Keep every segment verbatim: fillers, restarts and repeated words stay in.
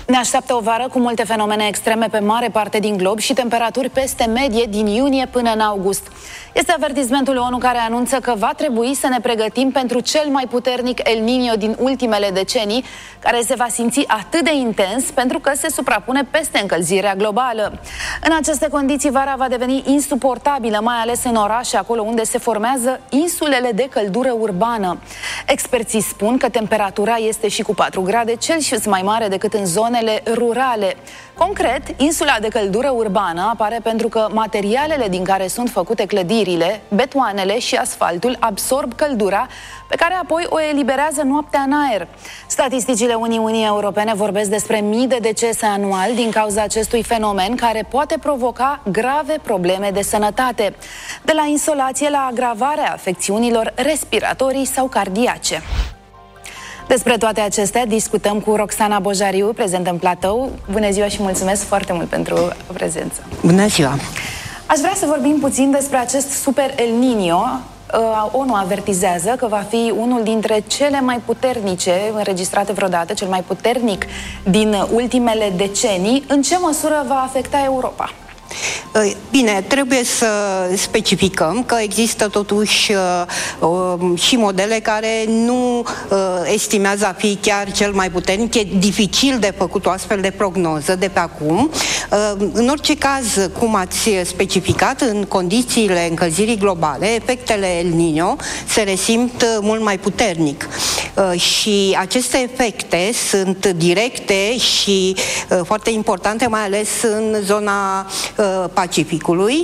Ne așteaptă o vară cu multe fenomene extreme pe mare parte din glob și temperaturi peste medie din iunie până în august. Este avertismentul ONU care anunță că va trebui să ne pregătim pentru cel mai puternic El Niño din ultimele decenii, care se va simți atât de intens pentru că se suprapune peste încălzirea globală. În aceste condiții, vara va deveni insuportabilă, mai ales în orașe, acolo unde se formează insulele de căldură urbană. Experții spun că temperatura este și cu patru grade Celsius mai mare decât în zonele rurale. Concret, insula de căldură urbană apare pentru că materialele din care sunt făcute clădirile, betoanele și asfaltul absorb căldura pe care apoi o eliberează noaptea în aer. Statisticile Uniunii Europene vorbesc despre mii de decese anual din cauza acestui fenomen care poate provoca grave probleme de sănătate, de la insolație la agravarea afecțiunilor respiratorii sau cardiace. Despre toate acestea discutăm cu Roxana Bojariu, prezentă în platou. Bună ziua și mulțumesc foarte mult pentru prezență. Bună ziua! Aș vrea să vorbim puțin despre acest super El Niño. ONU avertizează că va fi unul dintre cele mai puternice înregistrate vreodată, cel mai puternic din ultimele decenii. În ce măsură va afecta Europa? Bine, trebuie să specificăm că există totuși uh, și modele care nu uh, estimează a fi chiar cel mai puternic. E dificil de făcut o astfel de prognoză de pe acum. Uh, în orice caz, cum ați specificat, în condițiile încălzirii globale, efectele El Niño se resimt mult mai puternic. Uh, și aceste efecte sunt directe și uh, foarte importante, mai ales în zona uh, Pacificului,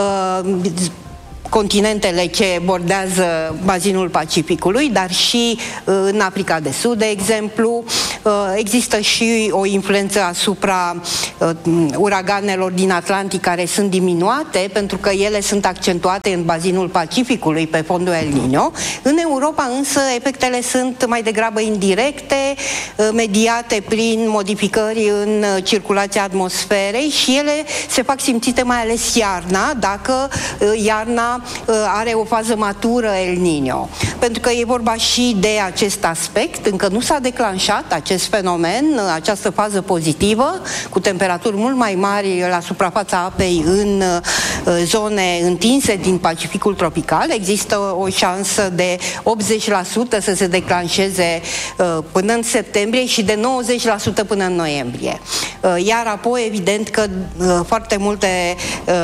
continentele ce bordează bazinul Pacificului, dar și în Africa de Sud, de exemplu. Există și o influență asupra uraganelor din Atlantic care sunt diminuate, pentru că ele sunt accentuate în bazinul Pacificului pe fondul El Niño. În Europa însă efectele sunt mai degrabă indirecte, mediate prin modificări în circulația atmosferei și ele se fac simțite mai ales iarna, dacă iarna are o fază matură El Niño. Pentru că e vorba și de acest aspect, încă nu s-a declanșat acest fenomen, această fază pozitivă, cu temperaturi mult mai mari la suprafața apei în zone întinse din Pacificul tropical. Există o șansă de optzeci la sută să se declanșeze până în septembrie și de nouăzeci la sută până în noiembrie. Iar apoi, evident că foarte multe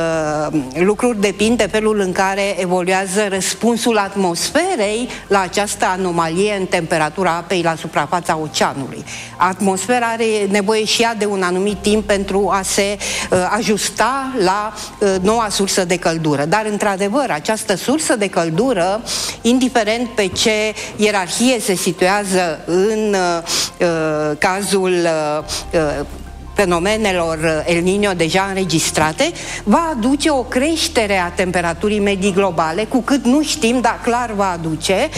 lucruri depind de felul în care evoluează răspunsul atmosferei la această anomalie în temperatura apei la suprafața oceanului. Atmosfera are nevoie și ea de un anumit timp pentru a se uh, ajusta la uh, noua sursă de căldură. Dar, într-adevăr, această sursă de căldură, indiferent pe ce ierarhie se situează în uh, cazul uh, uh, fenomenelor El Niño deja înregistrate, va aduce o creștere a temperaturii medii globale, cu cât nu știm, dar clar va aduce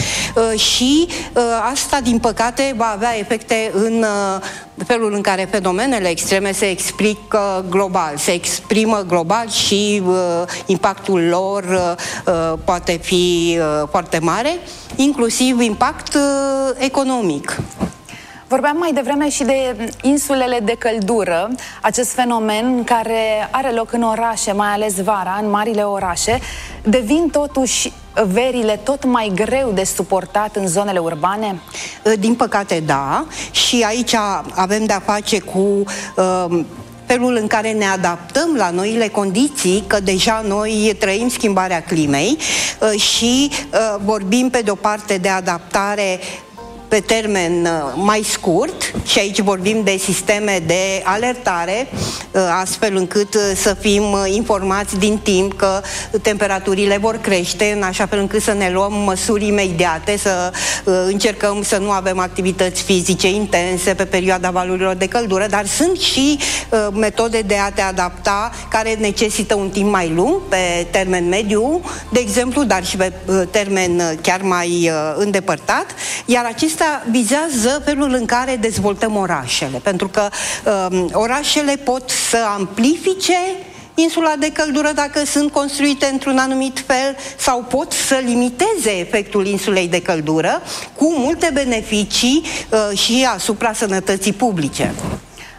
și asta, din păcate, va avea efecte în felul în care fenomenele extreme se explică global, se exprimă global și impactul lor poate fi foarte mare, inclusiv impact economic. Vorbeam mai devreme și de insulele de căldură, acest fenomen care are loc în orașe, mai ales vara, în marile orașe. Devin totuși verile tot mai greu de suportat în zonele urbane? Din păcate, da. Și aici avem de-a face cu uh, felul în care ne adaptăm la noile condiții, că deja noi trăim schimbarea climei uh, și uh, vorbim pe de-o parte de adaptare pe termen mai scurt, și aici vorbim de sisteme de alertare, astfel încât să fim informați din timp că temperaturile vor crește, în așa fel încât să ne luăm măsuri imediate, să încercăm să nu avem activități fizice intense pe perioada valurilor de căldură, dar sunt și metode de a te adapta care necesită un timp mai lung, pe termen mediu, de exemplu, dar și pe termen chiar mai îndepărtat, iar acestea vizează felul în care dezvoltăm orașele, pentru că um, orașele pot să amplifice insula de căldură dacă sunt construite într-un anumit fel, sau pot să limiteze efectul insulei de căldură, cu multe beneficii uh, și asupra sănătății publice.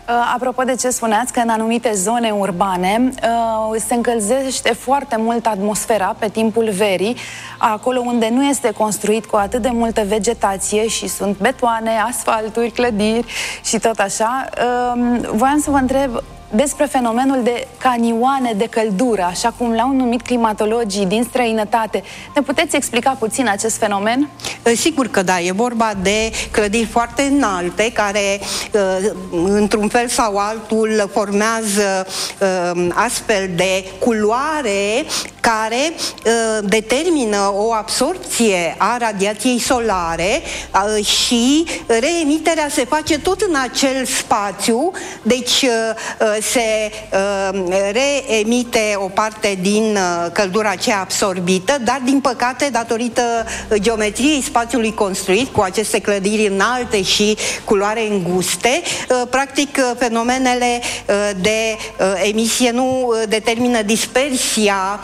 Apropo de ce spuneați, că în anumite zone urbane se încălzește foarte mult atmosfera pe timpul verii, acolo unde nu este construit cu atât de multă vegetație și sunt betoane, asfalturi, clădiri și tot așa. Voiam să vă întreb despre fenomenul de canioane de căldură, așa cum l-au numit climatologii din străinătate. Ne puteți explica puțin acest fenomen? Sigur că da, e vorba de clădiri foarte înalte care, într-un fel sau altul, formează astfel de culoare care determină o absorpție a radiației solare și reemiterea se face tot în acel spațiu, deci se reemite o parte din căldura aceea absorbită, dar din păcate, datorită geometriei spațiului construit cu aceste clădiri înalte și culoare înguste, practic fenomenele de emisie nu determină dispersia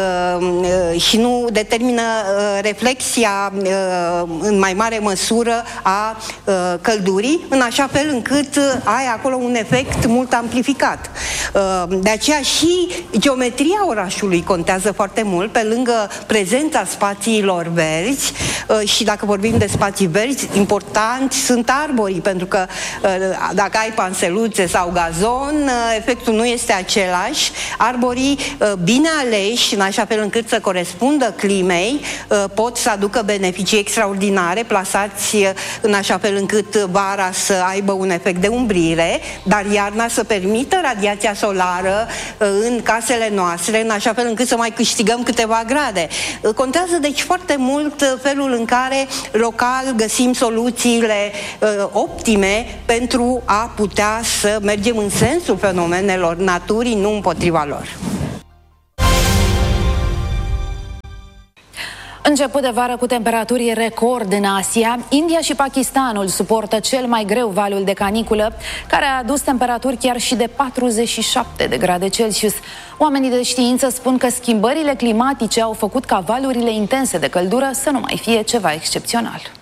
și nu determină reflexia în mai mare măsură a căldurii, în așa fel încât ai acolo un efect mult amplificat. De aceea și geometria orașului contează foarte mult, pe lângă prezența spațiilor verzi. Și dacă vorbim de spații verzi, importanti sunt arborii, pentru că dacă ai panseluțe sau gazon, efectul nu este același. Arborii bine aleși, în așa fel încât să corespundă climei, pot să aducă beneficii extraordinare, plasați în așa fel încât vara să aibă un efect de umbrire, dar iarna să permită radiația solară în casele noastre, în așa fel încât să mai câștigăm câteva grade. Contează deci foarte mult felul în care local găsim soluțiile optime pentru a putea să mergem în sensul fenomenelor naturii, nu împotriva lor. Început de vară cu temperaturi record în Asia, India și Pakistanul suportă cel mai greu valul de caniculă, care a adus temperaturi chiar și de patruzeci și șapte de grade Celsius. Oamenii de știință spun că schimbările climatice au făcut ca valurile intense de căldură să nu mai fie ceva excepțional.